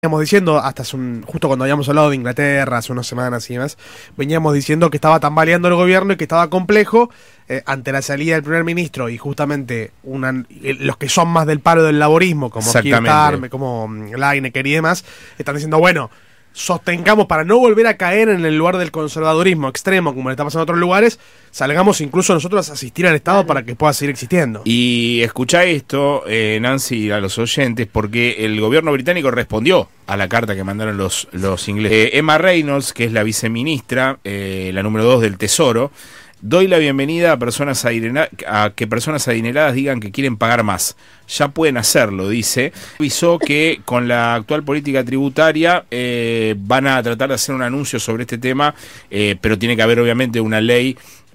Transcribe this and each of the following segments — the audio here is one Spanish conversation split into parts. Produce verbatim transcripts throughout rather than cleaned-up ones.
Veníamos diciendo, hasta hace un, justo cuando habíamos hablado de Inglaterra, hace unas semanas y demás, veníamos diciendo que estaba tambaleando el gobierno y que estaba complejo eh, ante la salida del primer ministro y justamente una, eh, los que son más del palo del laborismo, como Keir Starmer, como um, Lineker y demás, están diciendo, bueno, sostengamos para no volver a caer en el lugar del conservadurismo extremo como le está pasando en otros lugares, salgamos incluso nosotros a asistir al Estado para que pueda seguir existiendo. Y escuchá esto, eh, Nancy, a los oyentes, porque el gobierno británico respondió a la carta que mandaron los, los ingleses. Eh, Emma Reynolds, que es la viceministra, eh, la número dos del Tesoro, doy la bienvenida a personas a que personas adineradas digan que quieren pagar más. Ya pueden hacerlo, dice. Avisó que con la actual política tributaria eh, van a tratar de hacer un anuncio sobre este tema, eh, pero tiene que haber obviamente una ley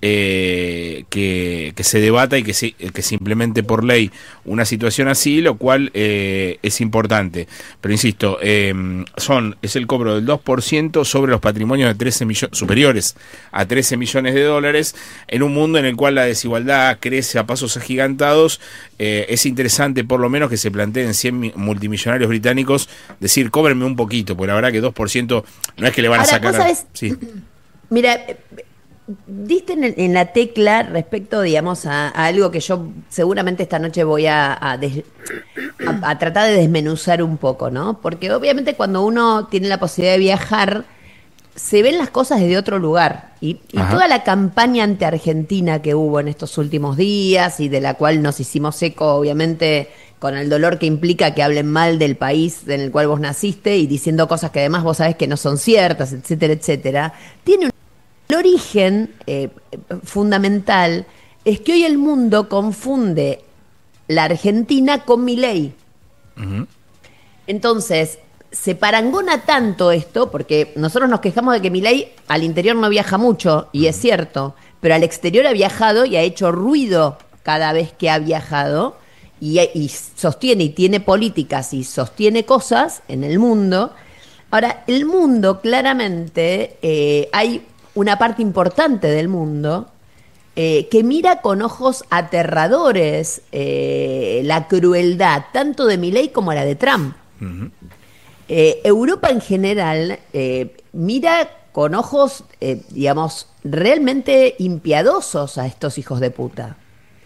eh, que, que se debata y que se, que se implemente por ley una situación así, lo cual eh, es importante. Pero insisto, eh, son es el cobro del dos por ciento sobre los patrimonios de trece millones, superiores a trece millones de dólares, en un mundo en el cual la desigualdad crece a pasos agigantados. Eh, es interesante por lo menos que se planteen cien multimillonarios británicos decir, cóbrenme un poquito, porque la verdad que dos por ciento no es que le van a Ahora, sacar... ¿vos sabés? Sí. Mira, diste en, el, en la tecla respecto, digamos, a, a algo que yo seguramente esta noche voy a, a, des, a, a tratar de desmenuzar un poco, ¿no? Porque obviamente cuando uno tiene la posibilidad de viajar, se ven las cosas desde otro lugar. Y, y toda la campaña anti-Argentina que hubo en estos últimos días y de la cual nos hicimos eco, obviamente, con el dolor que implica que hablen mal del país en el cual vos naciste y diciendo cosas que además vos sabés que no son ciertas, etcétera, etcétera, tiene un el origen eh, fundamental es que hoy el mundo confunde la Argentina con Milei. Uh-huh. Entonces, se parangona tanto esto, porque nosotros nos quejamos de que Milei al interior no viaja mucho, y es cierto, pero al exterior ha viajado y ha hecho ruido cada vez que ha viajado, y, y sostiene y tiene políticas y sostiene cosas en el mundo. Ahora, el mundo claramente eh, hay una parte importante del mundo eh, que mira con ojos aterradores eh, la crueldad tanto de Milei como la de Trump. Uh-huh. Eh, Europa en general eh, mira con ojos, eh, digamos, realmente impiadosos a estos hijos de puta.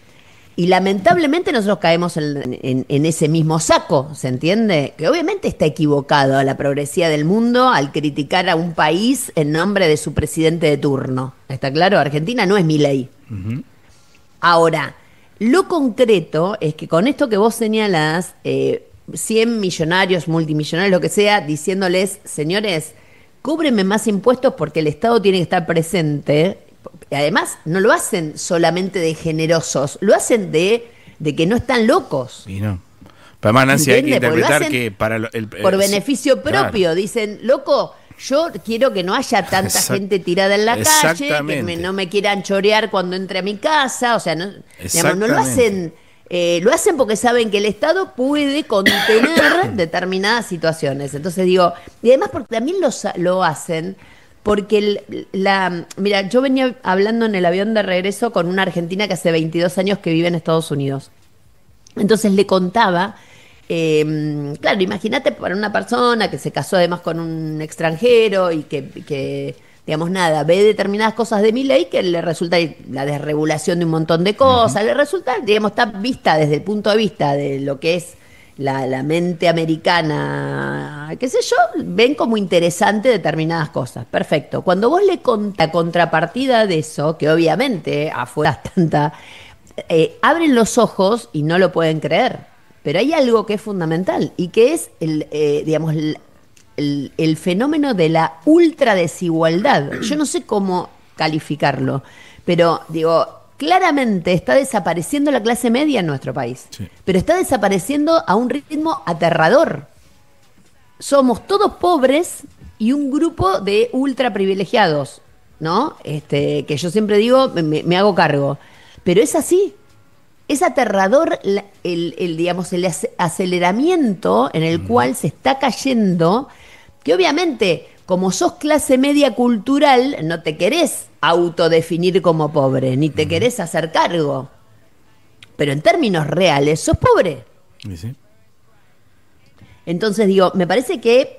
Y lamentablemente nosotros caemos en, en, en ese mismo saco, ¿se entiende? Que obviamente está equivocado a la progresía del mundo al criticar a un país en nombre de su presidente de turno. ¿Está claro? Argentina no es Milei. Uh-huh. Ahora, lo concreto es que con esto que vos señalás, eh, cien millonarios, multimillonarios, lo que sea, diciéndoles, señores, cúbrenme más impuestos porque el Estado tiene que estar presente. Además, no lo hacen solamente de generosos, lo hacen de, de que no están locos. Y no. Pero además, Nancy, hay que interpretar que para el, el, por beneficio propio, claro. Dicen, loco, yo quiero que no haya tanta Exact- gente tirada en la calle, que me, no me quieran chorear cuando entre a mi casa, o sea, no, digamos, no lo hacen, eh, lo hacen porque saben que el Estado puede contener determinadas situaciones. Entonces digo, y además porque también lo, lo hacen. Porque el, la, mira, yo venía hablando en el avión de regreso con una argentina que hace veintidós años que vive en Estados Unidos. Entonces le contaba, eh, claro, imagínate para una persona que se casó además con un extranjero y que, que digamos, nada, ve determinadas cosas de Milei que le resulta la desregulación de un montón de cosas, uh-huh. le resulta, digamos, está vista desde el punto de vista de lo que es La, la mente americana, qué sé yo, ven como interesante determinadas cosas. Perfecto. Cuando vos le contás la contrapartida de eso, que obviamente afuera es tanta, eh, abren los ojos y no lo pueden creer. Pero hay algo que es fundamental y que es el, eh, digamos, el, el, el fenómeno de la ultradesigualdad. Yo no sé cómo calificarlo, pero digo, claramente está desapareciendo la clase media en nuestro país, sí. Pero está desapareciendo a un ritmo aterrador. Somos todos pobres y un grupo de ultra privilegiados, ¿no? Este, que yo siempre digo, me, me hago cargo. Pero es así. Es aterrador el, el, el, digamos, el aceleramiento en el mm. cual se está cayendo, que obviamente, como sos clase media cultural, no te querés autodefinir como pobre, ni te uh-huh. querés hacer cargo. Pero en términos reales, sos pobre. ¿Sí? Entonces digo, me parece que